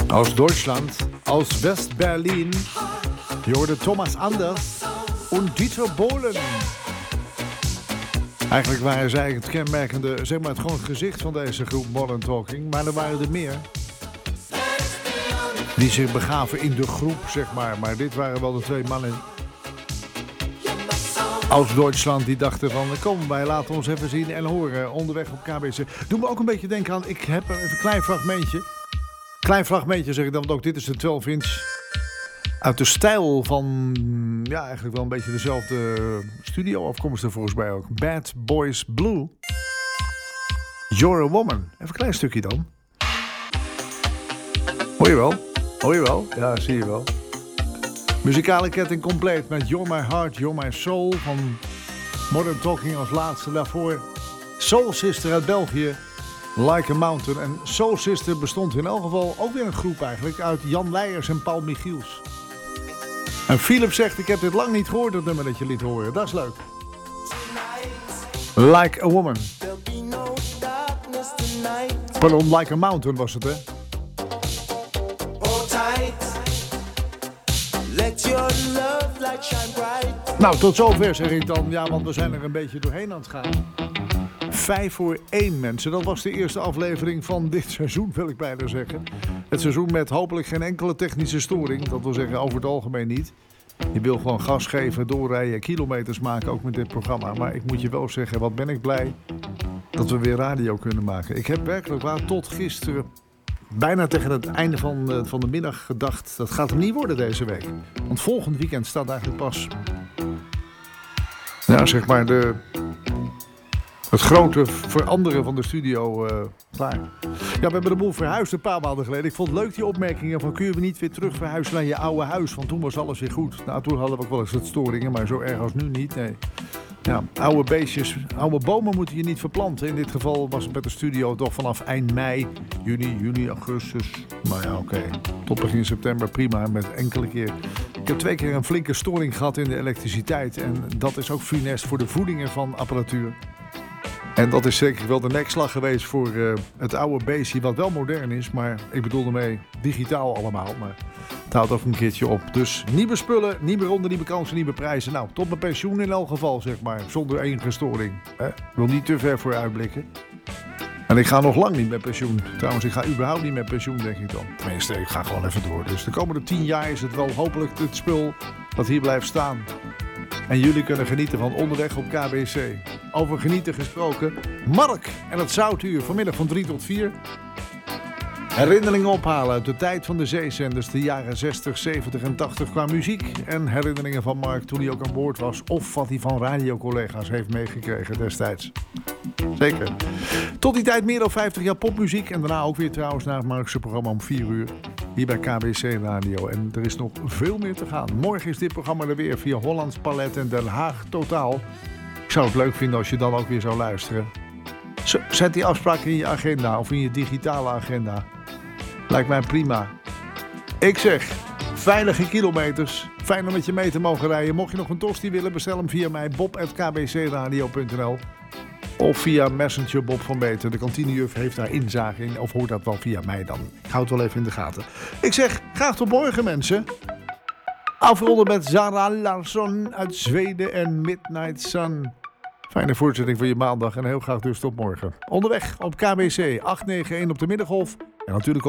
Aus Deutschland, aus West-Berlin. Je hoorde Thomas Anders en Dieter Bohlen. Eigenlijk waren zij het kenmerkende, zeg maar het gewoon gezicht van deze groep Modern Talking. Maar er waren er meer die zich begaven in de groep, zeg maar. Maar dit waren wel de twee mannen aus Duitsland die dachten van, kom wij laten ons even zien en horen onderweg op KBC. Doe me ook een beetje denken aan, ik heb even een klein fragmentje. Klein fragmentje zeg ik dan, want ook dit is de 12 inch. Uit de stijl van, ja eigenlijk wel een beetje dezelfde studio afkomstig volgens mij ook. Bad Boys Blue. You're a Woman. Even een klein stukje dan. Hoor je wel? Hoor je wel? Ja, zie je wel. Muzikale ketting compleet met You're My Heart, You're My Soul van Modern Talking als laatste. Daarvoor Soul Sister uit België, Like a Mountain. En Soul Sister bestond in elk geval ook weer een groep eigenlijk uit Jan Leijers en Paul Michiels. En Philip zegt, ik heb dit lang niet gehoord, dat nummer dat je liet horen. Dat is leuk. Like a Woman. Pardon, Like a Mountain was het, hè? Nou, tot zover zeg ik dan. Ja, want we zijn er een beetje doorheen aan het gaan. 5-1 mensen. Dat was de eerste aflevering van dit seizoen, wil ik bijna zeggen. Het seizoen met hopelijk geen enkele technische storing. Dat wil zeggen, over het algemeen niet. Je wil gewoon gas geven, doorrijden, kilometers maken, ook met dit programma. Maar ik moet je wel zeggen, wat ben ik blij dat we weer radio kunnen maken. Ik heb werkelijk waar tot gisteren, bijna tegen het einde van de middag gedacht, dat gaat hem niet worden deze week. Want volgend weekend staat eigenlijk pas, ja zeg maar, het grote veranderen van de studio klaar. Ja, we hebben de boel verhuisd een paar maanden geleden. Ik vond het leuk die opmerkingen van, kun je niet weer terug verhuizen naar je oude huis? Want toen was alles weer goed. Nou, toen hadden we ook wel eens wat storingen, maar zo erg als nu niet, nee. Ja, oude beestjes, oude bomen moeten je niet verplanten. In dit geval was het met de studio toch vanaf eind mei, juni, augustus. Nou ja, oké. Tot begin september prima, met enkele keer. Ik heb 2 keer een flinke storing gehad in de elektriciteit. En dat is ook funest voor de voedingen van apparatuur. En dat is zeker wel de nekslag geweest voor het oude beestje, wat wel modern is. Maar ik bedoel ermee digitaal allemaal. Maar het houdt ook een keertje op. Dus nieuwe spullen, nieuwe ronde, nieuwe kansen, nieuwe prijzen. Nou, tot mijn pensioen in elk geval, zeg maar. Zonder enige storing. Ik wil niet te ver voor uitblikken. En ik ga nog lang niet met pensioen. Trouwens, ik ga überhaupt niet met pensioen, denk ik dan. Tenminste, ik ga gewoon even door. Dus de komende 10 jaar is het wel hopelijk het spul dat hier blijft staan. En jullie kunnen genieten van onderweg op KBC. Over genieten gesproken, Mark en het Zoutuur vanmiddag van 3 tot 4. Herinneringen ophalen uit de tijd van de zeezenders, de jaren 60, 70 en 80 qua muziek. En herinneringen van Mark toen hij ook aan boord was. Of wat hij van radiocollega's heeft meegekregen destijds. Zeker. Tot die tijd meer dan 50 jaar popmuziek. En daarna ook weer trouwens naar Mark's programma om 4 uur. Hier bij KBC Radio. En er is nog veel meer te gaan. Morgen is dit programma er weer via Hollands Palet en Den Haag Totaal. Ik zou het leuk vinden als je dan ook weer zou luisteren. Zet die afspraken in je agenda of in je digitale agenda. Lijkt mij prima. Ik zeg, veilige kilometers. Fijn om met je mee te mogen rijden. Mocht je nog een tosti willen, bestel hem via mij bob@kbcradio.nl. Of via Messenger Bob van Beter. De kantinejuf heeft daar inzage in. Of hoort dat wel via mij dan. Ik hou het wel even in de gaten. Ik zeg, graag tot morgen mensen. Afronden met Zara Larsson uit Zweden en Midnight Sun. Fijne voortzetting van je maandag en heel graag dus tot morgen. Onderweg op KBC 891 op de Middengolf. En natuurlijk ook